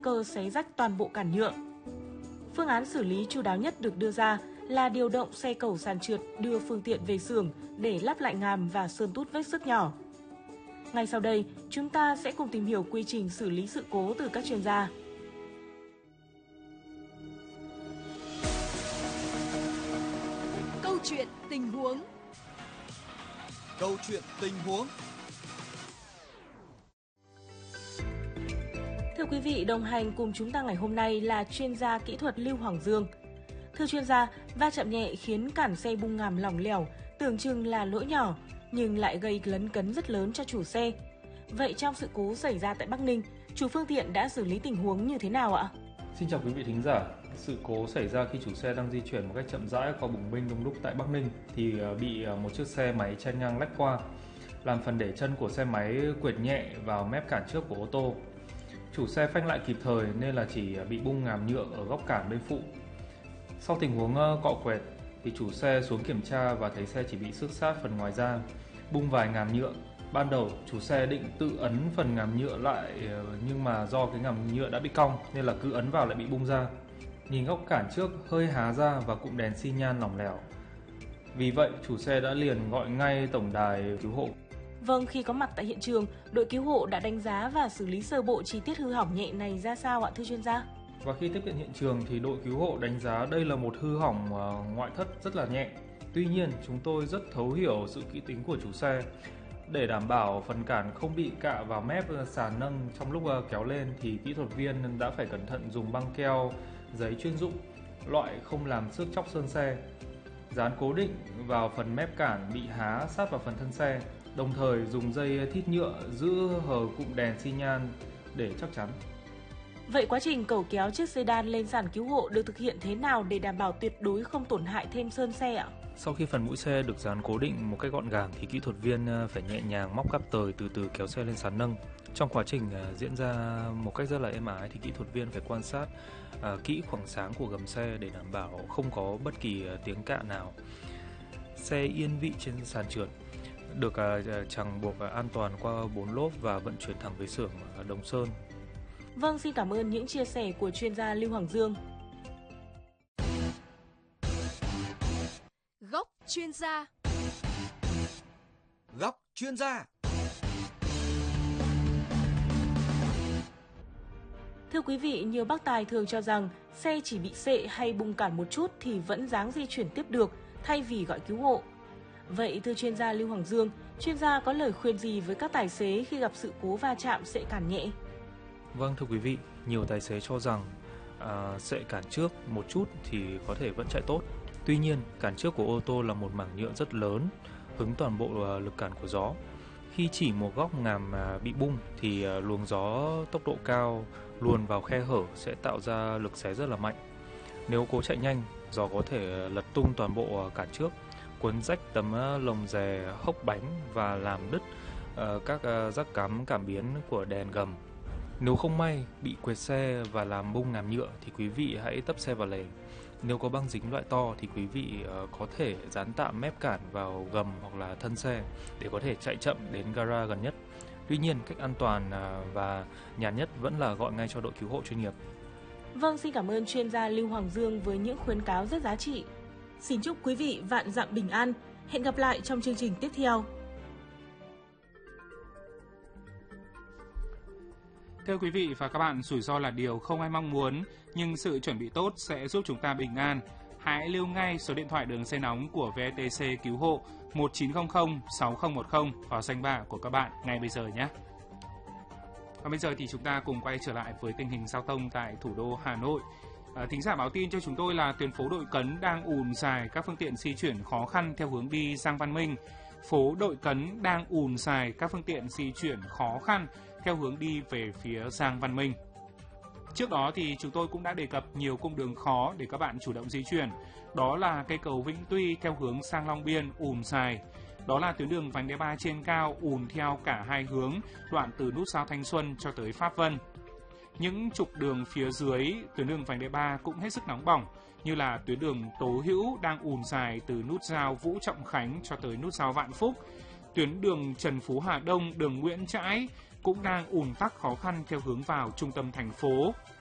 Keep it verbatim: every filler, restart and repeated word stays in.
cơ xé rách toàn bộ cản nhựa. Phương án xử lý chu đáo nhất được đưa ra là điều động xe cẩu sàn trượt đưa phương tiện về xưởng để lắp lại ngàm và sơn tút vết xước nhỏ. Ngay sau đây, chúng ta sẽ cùng tìm hiểu quy trình xử lý sự cố từ các chuyên gia. Câu chuyện tình huống. Câu chuyện tình huống. Thưa quý vị, đồng hành cùng chúng ta ngày hôm nay là chuyên gia kỹ thuật Lưu Hoàng Dương. Thưa chuyên gia, va chạm nhẹ khiến cản xe bung ngàm lỏng lẻo, tưởng chừng là lỗi nhỏ, nhưng lại gây lấn cấn rất lớn cho chủ xe. Vậy trong sự cố xảy ra tại Bắc Ninh, chủ phương tiện đã xử lý tình huống như thế nào ạ? Xin chào quý vị thính giả. Sự cố xảy ra khi chủ xe đang di chuyển một cách chậm rãi qua bùng binh đông đúc tại Bắc Ninh thì bị một chiếc xe máy chen ngang lách qua, làm phần để chân của xe máy quệt nhẹ vào mép cản trước của ô tô. Chủ xe phanh lại kịp thời nên là chỉ bị bung ngàm nhựa ở góc cản bên phụ. Sau tình huống cọ quẹt thì chủ xe xuống kiểm tra và thấy xe chỉ bị xước sát phần ngoài da, bung vài ngàm nhựa. Ban đầu chủ xe định tự ấn phần ngàm nhựa lại nhưng mà do cái ngàm nhựa đã bị cong nên là cứ ấn vào lại bị bung ra. Nhìn góc cản trước hơi há ra và cụm đèn xi nhan lỏng lẻo. Vì vậy chủ xe đã liền gọi ngay tổng đài cứu hộ. Vâng, khi có mặt tại hiện trường, đội cứu hộ đã đánh giá và xử lý sơ bộ chi tiết hư hỏng nhẹ này ra sao ạ thưa chuyên gia? Và khi tiếp cận hiện trường thì đội cứu hộ đánh giá đây là một hư hỏng ngoại thất rất là nhẹ. Tuy nhiên chúng tôi rất thấu hiểu sự kỹ tính của chủ xe. Để đảm bảo phần cản không bị cạ vào mép sàn nâng trong lúc kéo lên thì kỹ thuật viên đã phải cẩn thận dùng băng keo, giấy chuyên dụng, loại không làm xước chóc sơn xe, dán cố định vào phần mép cản bị há sát vào phần thân xe, đồng thời dùng dây thít nhựa giữ hờ cụm đèn xi nhan để chắc chắn. Vậy quá trình cẩu kéo chiếc sedan lên sàn cứu hộ được thực hiện thế nào để đảm bảo tuyệt đối không tổn hại thêm sơn xe ạ? Sau khi phần mũi xe được dán cố định một cách gọn gàng thì kỹ thuật viên phải nhẹ nhàng móc cáp tời từ từ kéo xe lên sàn nâng. Trong quá trình diễn ra một cách rất là êm ái thì kỹ thuật viên phải quan sát uh, kỹ khoảng sáng của gầm xe để đảm bảo không có bất kỳ tiếng cạ nào. Xe yên vị trên sàn trượt, được uh, chằng buộc uh, an toàn qua bốn lốp và vận chuyển thẳng về xưởng uh, Đồng Sơn. Vâng, xin cảm ơn những chia sẻ của chuyên gia Lưu Hoàng Dương. Góc chuyên gia. Góc chuyên gia. Thưa quý vị, nhiều bác tài thường cho rằng xe chỉ bị xệ hay bung cản một chút thì vẫn dáng di chuyển tiếp được thay vì gọi cứu hộ. Vậy thưa chuyên gia Lưu Hoàng Dương, chuyên gia có lời khuyên gì với các tài xế khi gặp sự cố va chạm xệ cản nhẹ? Vâng thưa quý vị, nhiều tài xế cho rằng à, xệ cản trước một chút thì có thể vẫn chạy tốt. Tuy nhiên, cản trước của ô tô là một mảng nhựa rất lớn, hứng toàn bộ lực cản của gió. Khi chỉ một góc ngàm bị bung thì luồng gió tốc độ cao luồn vào khe hở sẽ tạo ra lực xé rất là mạnh. Nếu cố chạy nhanh, gió có thể lật tung toàn bộ cản trước, cuốn rách tấm lồng rè hốc bánh và làm đứt các rắc cắm cảm biến của đèn gầm. Nếu không may bị quệt xe và làm bung ngàm nhựa thì quý vị hãy tấp xe vào lề. Nếu có băng dính loại to thì quý vị có thể dán tạm mép cản vào gầm hoặc là thân xe để có thể chạy chậm đến gara gần nhất. Tuy nhiên, cách an toàn và nhàn nhất vẫn là gọi ngay cho đội cứu hộ chuyên nghiệp. Vâng, xin cảm ơn chuyên gia Lưu Hoàng Dương với những khuyến cáo rất giá trị. Xin chúc quý vị vạn dặm bình an. Hẹn gặp lại trong chương trình tiếp theo. Thưa quý vị và các bạn, rủi ro là điều không ai mong muốn, nhưng sự chuẩn bị tốt sẽ giúp chúng ta bình an. Hãy lưu ngay số điện thoại đường dây nóng của vê tê xê cứu hộ một chín không không sáu không một không vào danh bạ của các bạn ngay bây giờ nhé. Và bây giờ thì chúng ta cùng quay trở lại với tình hình giao thông tại thủ đô Hà Nội. À, thính giả báo tin cho chúng tôi là tuyến phố Đội Cấn đang ùn dài các phương tiện di chuyển khó khăn theo hướng đi Giang Văn Minh. Phố Đội Cấn đang ùn dài các phương tiện di chuyển khó khăn theo hướng đi về phía Giang Văn Minh. Trước đó thì chúng tôi cũng đã đề cập nhiều cung đường khó để các bạn chủ động di chuyển. Đó là cây cầu Vĩnh Tuy theo hướng sang Long Biên ùn dài. Đó là tuyến đường vành đai ba trên cao ùn theo cả hai hướng, đoạn từ nút giao Thanh Xuân cho tới Pháp Vân. Những trục đường phía dưới tuyến đường vành đai ba cũng hết sức nóng bỏng, như là tuyến đường Tố Hữu đang ùn dài từ nút giao Vũ Trọng Khánh cho tới nút giao Vạn Phúc. Tuyến đường Trần Phú Hà Đông, đường Nguyễn Trãi cũng đang ùn tắc khó khăn theo hướng vào trung tâm thành phố.